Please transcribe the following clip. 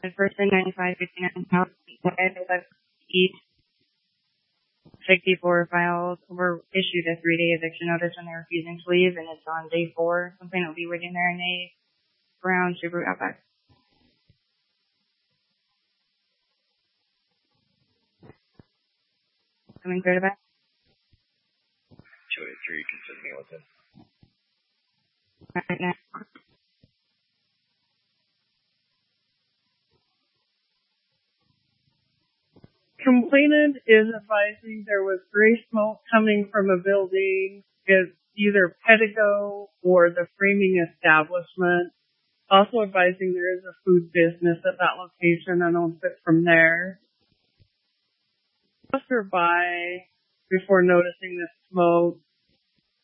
person 9559 South East 64 files were issued a 3-day eviction notice and they're refusing to leave, and it's on day 4. Complainant will be waiting there in a brown Subaru Outback. Coming clear to back. 283, consistent with it. Right now. Complainant is advising there was gray smoke coming from a building. It's either Pedigo or the framing establishment. Also advising there is a food business at that location and owns it from there. Passerby, before noticing the smoke,